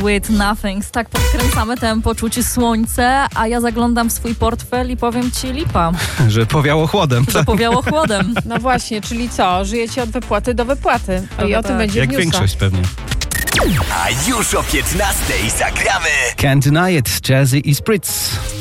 with Nothings. Tak podkręcamy tempo, czuć słońce, a ja zaglądam w swój portfel i powiem ci lipa. Że powiało chłodem. Że powiało chłodem. No właśnie, czyli co? Żyjecie od wypłaty do wypłaty. I o tym będzie Jak w newsach. większość pewnie. A już o 15:00 zagramy Can't Deny It, Jazzy i Spritz.